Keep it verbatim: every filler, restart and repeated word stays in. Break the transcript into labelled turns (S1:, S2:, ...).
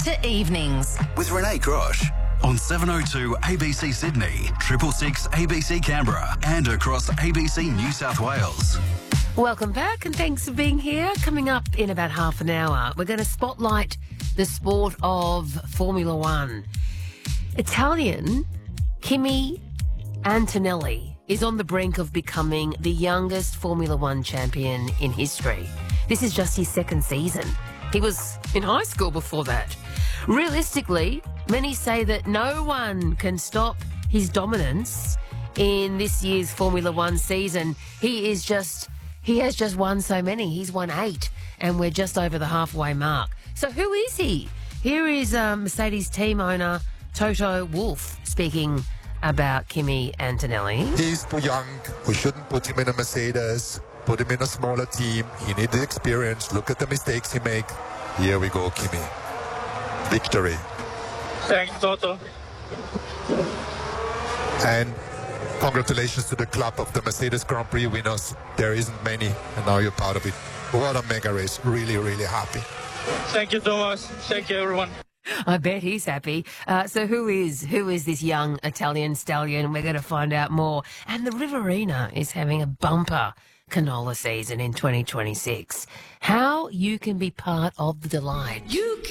S1: to evenings.
S2: With Renee Grosh on seven oh two A B C Sydney, triple six A B C Canberra, and across A B C New South Wales.
S3: Welcome back and thanks for being here. Coming up in about half an hour, we're going to spotlight the sport of Formula One. Italian Kimi Antonelli is on the brink of becoming the youngest Formula One champion in history. This is just his second season. He was in high school before that. Realistically, many say that no one can stop his dominance in this year's Formula One season. He is just, he has just won so many. He's won eight, and we're just over the halfway mark. So who is he? Here is uh, Mercedes team owner Toto Wolff speaking about Kimi Antonelli.
S4: He's too young. We shouldn't put him in a Mercedes. Put him in a smaller team. He needs the experience. Look at the mistakes he makes. Here we go, Kimi. Victory.
S5: Thanks, Toto.
S4: And congratulations to the club of the Mercedes Grand Prix winners. There isn't many, and now you're part of it. What a mega race. Really, really happy.
S5: Thank you, Thomas. Thank you, everyone.
S3: I bet he's happy. Uh, so who is who is this young Italian stallion? We're going to find out more. And the Riverina is having a bumper canola season in twenty twenty-six. How you can be part of the delight. You can